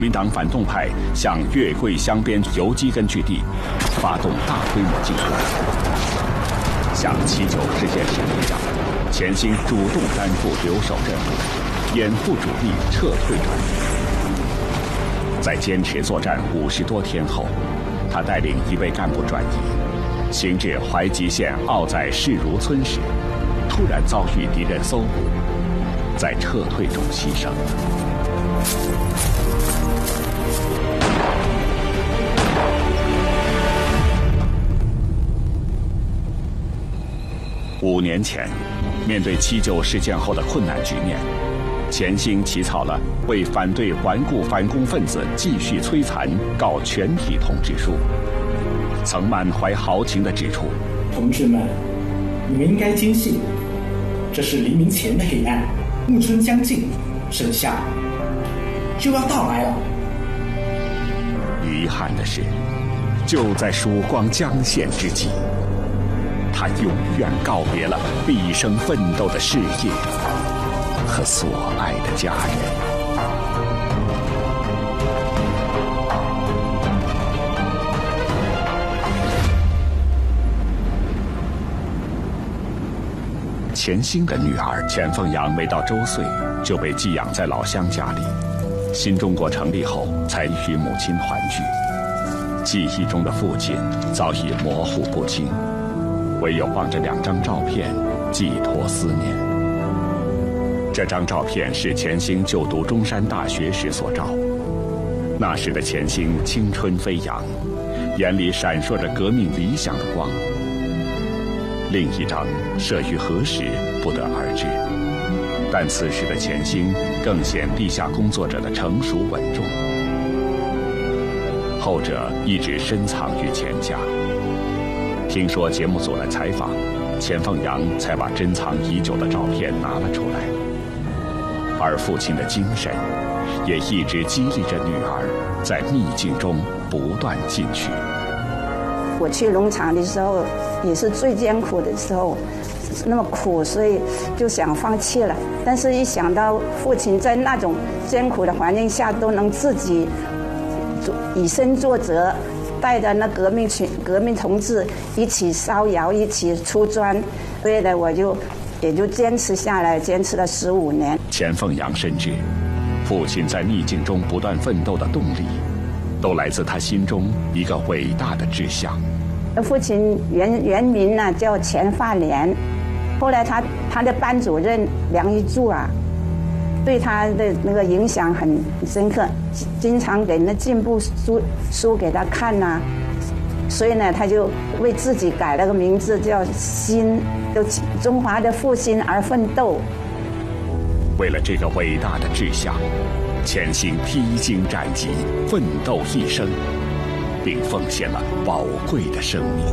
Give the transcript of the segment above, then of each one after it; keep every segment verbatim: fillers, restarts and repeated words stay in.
民党反动派向月桂乡边游击根据地发动大规模进攻，像七九事件时一样，钱兴主动担负留守任务，掩护主力撤退转移。在坚持作战五十多天后，他带领一位干部转移，行至怀集县奥在市如村时，突然遭遇敌人搜捕，在撤退中牺牲了。五年前，面对七九事件后的困难局面，钱兴起草了为反对顽固反共分子继续摧残告全体同志书，曾满怀豪情地指出： 同志们，你们应该坚信，这是黎明前的黑暗，暮春将近，盛夏就要到来了。 遗憾的是，就在曙光将现之际，他永远告别了毕生奋斗的事业和所爱的家人。钱兴的女儿钱凤阳没到周岁就被寄养在老乡家里，新中国成立后才与母亲团聚。记忆中的父亲早已模糊不清，唯有望着两张照片寄托思念。这张照片是钱兴就读中山大学时所照，那时的钱兴青春飞扬，眼里闪烁着革命理想的光。另一张摄于何时不得而知，但此时的钱兴更显地下工作者的成熟稳重，后者一直深藏于钱家。听说节目组来采访，钱凤阳才把珍藏已久的照片拿了出来。而父亲的精神也一直激励着女儿在逆境中不断进取。 我去农场的时候也是最艰苦的时候，那么苦，所以就想放弃了。但是一想到父亲在那种艰苦的环境下都能自己以身作则，带着那革命群、革命同志一起烧窑、一起出砖，所以呢，我就也就坚持下来，坚持了十五年。 钱凤阳深知，父亲在逆境中不断奋斗的动力，都来自他心中一个伟大的志向。 父亲原原名呢叫钱发莲，后来他他的班主任梁一柱啊，对他的那个影响很深刻，经常给那进步书书给他看呐、啊，所以呢，他就为自己改了个名字叫新，就中华的复兴而奋斗。 为了这个伟大的志向，钱兴披荆斩棘，奋斗一生，并奉献了宝贵的生命。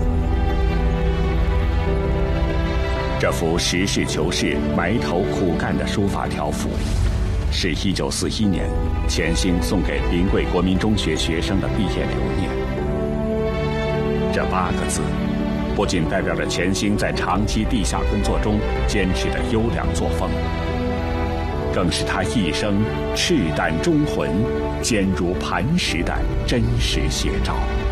这幅实事求是、埋头苦干的书法条幅，是一九四一年钱兴送给临桂国民中学学生的毕业留念。这八个字，不仅代表着钱兴在长期地下工作中坚持的优良作风，更是他一生赤胆忠魂、坚如磐石的真实写照。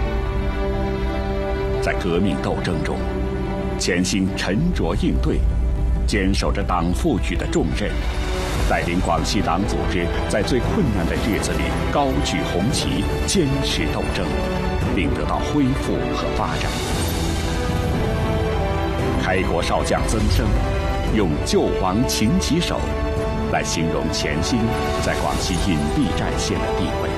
在革命斗争中，钱兴沉着应对，坚守着党赋予的重任，带领广西党组织在最困难的日子里高举红旗，坚持斗争，并得到恢复和发展。开国少将曾生用救亡擒旗手来形容钱兴在广西隐蔽战线的地位。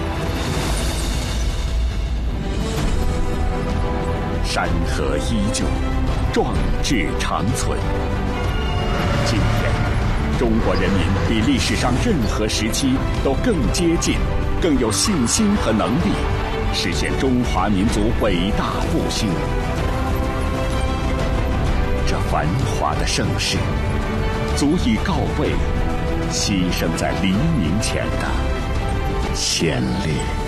山河依旧，壮志长存。今天，中国人民比历史上任何时期都更接近、更有信心和能力，实现中华民族伟大复兴。这繁华的盛世，足以告慰牺牲在黎明前的先烈。